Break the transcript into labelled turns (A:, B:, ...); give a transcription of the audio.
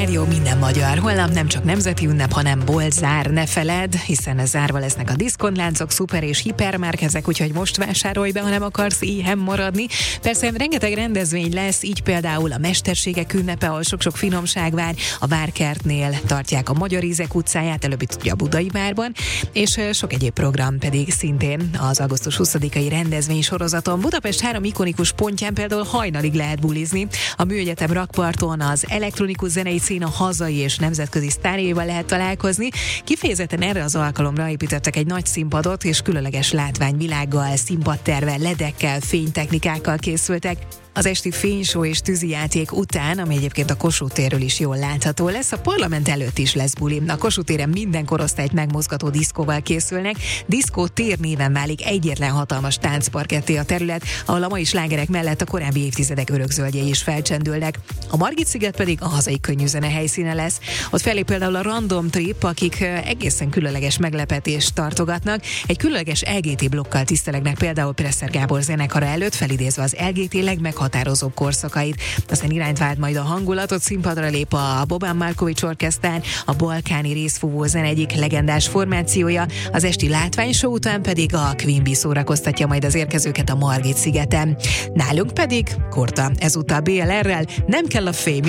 A: Jó minden magyar. Holnap nem csak nemzeti ünnep, hanem boltzár, ne feledd, hiszen zárva lesznek a diszkontláncok, szuper és hipermárkezek, úgyhogy most vásárolj be, ha nem akarsz éhen maradni. Persze rengeteg rendezvény lesz, így például a Mesterségek ünnepe, ahol sok-sok finomság vár, a Várkertnél tartják a Magyar Ízek utcáját, előbb itt ugye a Budai Várban, és sok egyéb program pedig szintén az augusztus 20-ai rendezvény sorozaton. Budapest 3 ikonikus pontján például hajnalig lehet bulizni. A Műegyetem rakparton az elektronikus zenei a hazai és nemzetközi sztárjaival lehet találkozni. Kifejezetten erre az alkalomra építettek egy nagy színpadot, és különleges látványvilággal, színpadtervel, ledekkel, fénytechnikákkal készültek. Az esti fényshow és tűzijáték után, ami egyébként a Kossuth térről is jól látható lesz, a Parlament előtt is lesz buli. A Kossuth téren minden korosztályt megmozgató diszkóval készülnek. Diszkó tér néven válik egyetlen hatalmas táncparketté a terület, ahol a mai slágerek mellett a korábbi évtizedek örökzöldjei is felcsendülnek. A Margit-sziget pedig a hazai könnyűzene helyszíne lesz. Ott felé például a Random Trip, akik egészen különleges meglepetést tartogatnak. Egy különleges LGT blokkal tisztelegnek például Presser Gábor zenekara előtt, felidézve az LGT legmeghatározóbb korszakait. Aztán irányt vált majd a hangulatot, színpadra lép a Boban Markovics orkesztár, a balkáni részfúvó zene egyik legendás formációja, az esti látványshow után pedig a Queen Bee szórakoztatja majd az érkezőket a Margit-szigeten. Nálunk pedig Korta, ezúttal BLR-rel, nem kell a fém.